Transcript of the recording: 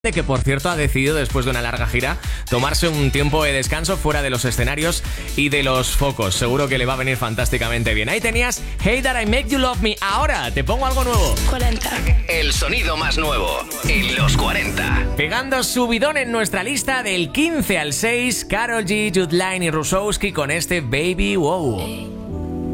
que por cierto ha decidido, después de una larga gira, tomarse un tiempo de descanso fuera de los escenarios y de los focos. Seguro que le va a venir fantásticamente bien. Ahí tenías Hey That I Make You Love Me. Ahora te pongo algo nuevo. 40. El sonido más nuevo en los 40. Pegando subidón en nuestra lista del 15 al 6, Karol G, Jude Line y Rusowski con este Baby Wow.